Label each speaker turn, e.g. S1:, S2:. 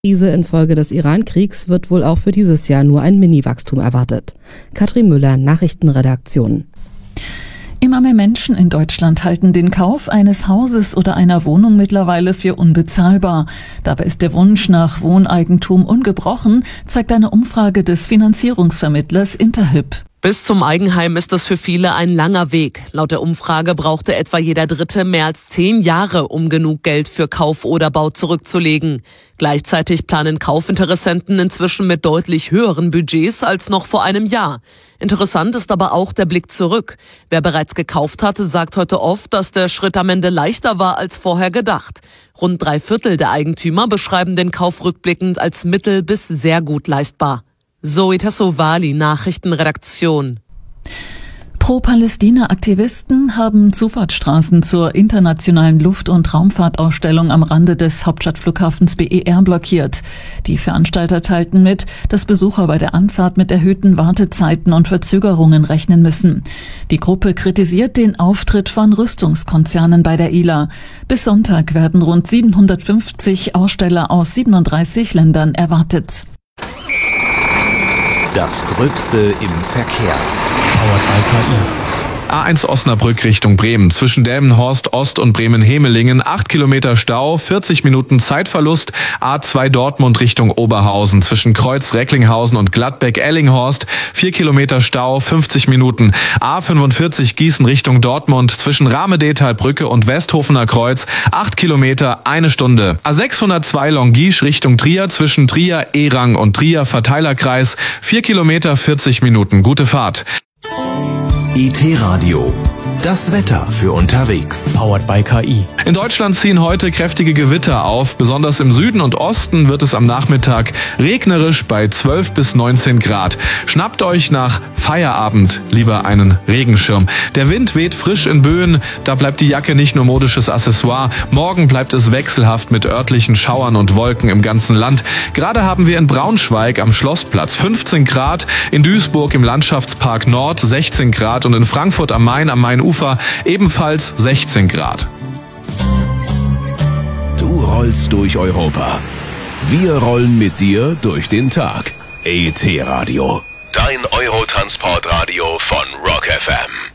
S1: Krise infolge des Iran-Kriegs wird wohl auch für dieses Jahr nur ein Mini-Wachstum erwartet. Katrin Müller, Nachrichtenredaktion.
S2: Immer mehr Menschen in Deutschland halten den Kauf eines Hauses oder einer Wohnung mittlerweile für unbezahlbar. Dabei ist der Wunsch nach Wohneigentum ungebrochen, zeigt eine Umfrage des Finanzierungsvermittlers Interhyp.
S3: Bis zum Eigenheim ist es für viele ein langer Weg. Laut der Umfrage brauchte etwa jeder Dritte mehr als 10 Jahre, um genug Geld für Kauf oder Bau zurückzulegen. Gleichzeitig planen Kaufinteressenten inzwischen mit deutlich höheren Budgets als noch vor einem Jahr. Interessant ist aber auch der Blick zurück. Wer bereits gekauft hatte, sagt heute oft, dass der Schritt am Ende leichter war als vorher gedacht. Rund 3/4 der Eigentümer beschreiben den Kauf rückblickend als mittel- bis sehr gut leistbar. Zoe Tassovali, Nachrichtenredaktion.
S2: Pro-Palästina-Aktivisten haben Zufahrtsstraßen zur internationalen Luft- und Raumfahrtausstellung am Rande des Hauptstadtflughafens BER blockiert. Die Veranstalter teilten mit, dass Besucher bei der Anfahrt mit erhöhten Wartezeiten und Verzögerungen rechnen müssen. Die Gruppe kritisiert den Auftritt von Rüstungskonzernen bei der ILA. Bis Sonntag werden rund 750 Aussteller aus 37 Ländern erwartet.
S4: Das Gröbste im Verkehr.
S5: Powered by KI. A1 Osnabrück Richtung Bremen. Zwischen Delmenhorst Ost und Bremen-Hemelingen 8 Kilometer Stau, 40 Minuten Zeitverlust. A2 Dortmund Richtung Oberhausen. Zwischen Kreuz Recklinghausen und Gladbeck-Ellinghorst 4 Kilometer Stau, 50 Minuten. A45 Gießen Richtung Dortmund. Zwischen Rahme-Detal-Brücke und Westhofener Kreuz 8 Kilometer, 1 Stunde. A602 Longisch Richtung Trier. Zwischen Trier, Erang und Trier Verteilerkreis 4 Kilometer, 40 Minuten. Gute Fahrt.
S4: IT-Radio. Das Wetter für unterwegs.
S5: Powered by KI. In Deutschland ziehen heute kräftige Gewitter auf. Besonders im Süden und Osten wird es am Nachmittag regnerisch bei 12 bis 19 Grad. Schnappt euch nach Feierabend lieber einen Regenschirm. Der Wind weht frisch in Böen. Da bleibt die Jacke nicht nur modisches Accessoire. Morgen bleibt es wechselhaft mit örtlichen Schauern und Wolken im ganzen Land. Gerade haben wir in Braunschweig am Schlossplatz 15 Grad, in Duisburg im Landschaftspark Nord 16 Grad und in Frankfurt am Main am Mainufer ebenfalls 16 Grad.
S4: Du rollst durch Europa. Wir rollen mit dir durch den Tag. IT-Radio. Dein Eurotransportradio von Rock FM.